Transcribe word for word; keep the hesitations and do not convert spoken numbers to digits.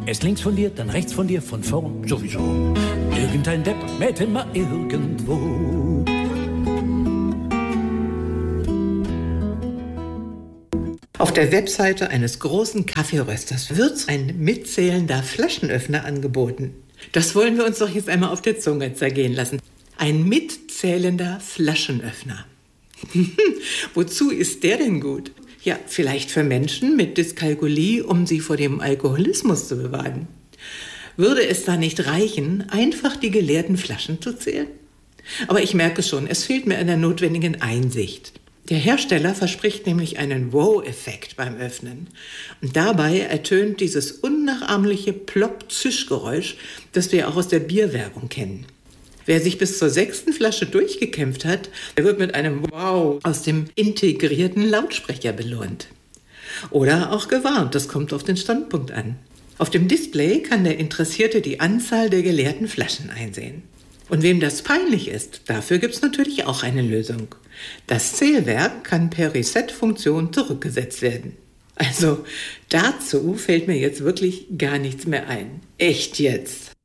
Erst links von dir, dann rechts von dir, von vorn sowieso. Irgendein Depp mäht immer irgendwo. Auf der Webseite eines großen Kaffeerösters wird ein mitzählender Flaschenöffner angeboten. Das wollen wir uns doch jetzt einmal auf der Zunge zergehen lassen. Ein mitzählender Flaschenöffner. Wozu ist der denn gut? Ja, vielleicht für Menschen mit Dyskalkulie, um sie vor dem Alkoholismus zu bewahren. Würde es da nicht reichen, einfach die geleerten Flaschen zu zählen? Aber ich merke schon, es fehlt mir an der notwendigen Einsicht. Der Hersteller verspricht nämlich einen Wow-Effekt beim Öffnen. Und dabei ertönt dieses unnachahmliche Plopp-Zischgeräusch, das wir auch aus der Bierwerbung kennen. Wer sich bis zur sechsten Flasche durchgekämpft hat, der wird mit einem Wow aus dem integrierten Lautsprecher belohnt. Oder auch gewarnt, das kommt auf den Standpunkt an. Auf dem Display kann der Interessierte die Anzahl der geleerten Flaschen einsehen. Und wem das peinlich ist, dafür gibt es natürlich auch eine Lösung. Das Zählwerk kann per Reset-Funktion zurückgesetzt werden. Also dazu fällt mir jetzt wirklich gar nichts mehr ein. Echt jetzt.